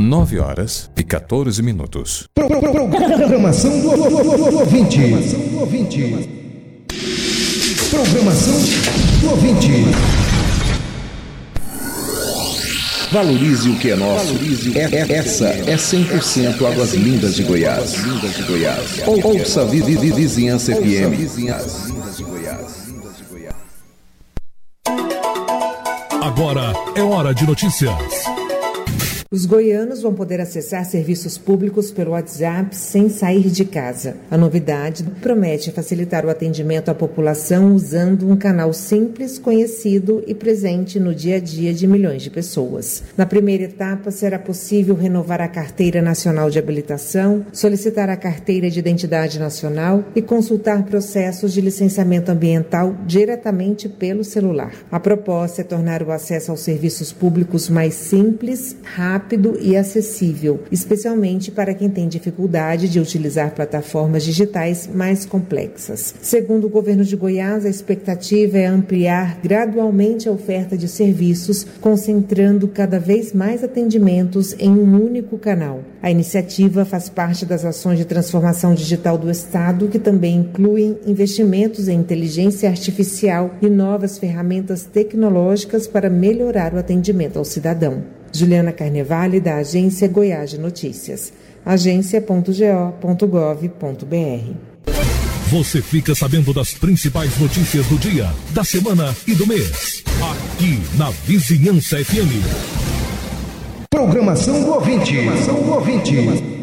9h14. Programação do ouvinte. Programação do ouvinte. Valorize o que é nosso. Essa é 100% Águas Lindas de Goiás. Ouça Vizinhança FM. Agora é hora de notícias. Os goianos vão poder acessar serviços públicos pelo WhatsApp sem sair de casa. A novidade promete facilitar o atendimento à população usando um canal simples, conhecido e presente no dia a dia de milhões de pessoas. Na primeira etapa, será possível renovar a Carteira Nacional de Habilitação, solicitar a Carteira de Identidade Nacional e consultar processos de licenciamento ambiental diretamente pelo celular. A proposta é tornar o acesso aos serviços públicos mais simples, rápido e acessível, especialmente para quem tem dificuldade de utilizar plataformas digitais mais complexas. Segundo o governo de Goiás, a expectativa é ampliar gradualmente a oferta de serviços, concentrando cada vez mais atendimentos em um único canal. A iniciativa faz parte das ações de transformação digital do Estado, que também incluem investimentos em inteligência artificial e novas ferramentas tecnológicas para melhorar o atendimento ao cidadão. Juliana Carnevale, da Agência Goiás de Notícias. agência.go.gov.br. Você fica sabendo das principais notícias do dia, da semana e do mês. Aqui na Vizinhança FM. Programação do ouvinte.